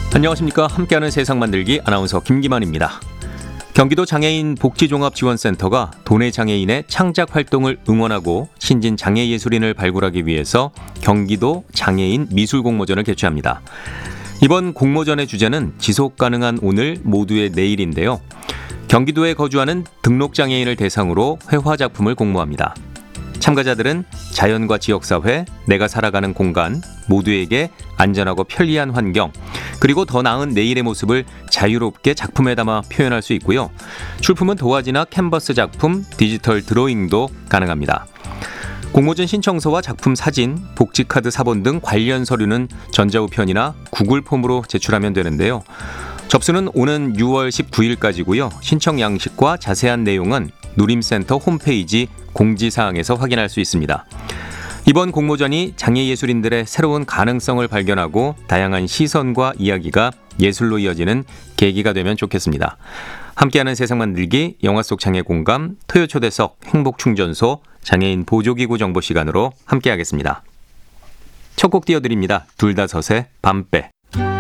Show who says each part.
Speaker 1: 안녕하십니까. 함께하는 세상 만들기 아나운서 김기만입니다. 경기도 장애인 복지종합지원센터가 도내 장애인의 창작 활동을 응원하고 신진 장애예술인을 발굴하기 위해서 경기도 장애인 미술공모전을 개최합니다. 이번 공모전의 주제는 지속가능한 오늘 모두의 내일인데요. 경기도에 거주하는 등록장애인을 대상으로 회화작품을 공모합니다. 참가자들은 자연과 지역사회, 내가 살아가는 공간, 모두에게 안전하고 편리한 환경, 그리고 더 나은 내일의 모습을 자유롭게 작품에 담아 표현할 수 있고요. 출품은 도화지나 캔버스 작품, 디지털 드로잉도 가능합니다. 공모전 신청서와 작품 사진, 복지카드 사본 등 관련 서류는 전자우편이나 구글 폼으로 제출하면 되는데요. 접수는 오는 6월 19일까지고요. 신청 양식과 자세한 내용은 누림센터 홈페이지 공지사항에서 확인할 수 있습니다. 이번 공모전이 장애예술인들의 새로운 가능성을 발견하고 다양한 시선과 이야기가 예술로 이어지는 계기가 되면 좋겠습니다. 함께하는 세상 만들기, 영화 속 장애 공감, 토요 초대석, 행복충전소, 장애인 보조기구 정보 시간으로 함께하겠습니다. 첫 곡 띄워드립니다. 둘다섯의 밤배.